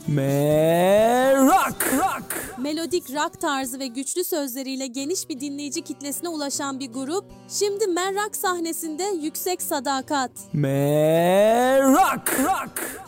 Merak. Melodik rock tarzı ve güçlü sözleriyle geniş bir dinleyici kitlesine ulaşan bir grup, şimdi Men Rock sahnesinde yüksek sadakat. Merak.